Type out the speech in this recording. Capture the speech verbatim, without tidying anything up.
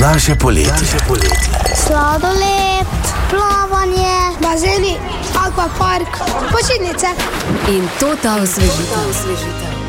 Naše poletje. Naše poletje. Sladoled, plavanje, bazeni, akvapark, počitnice. In to ta osvežitev.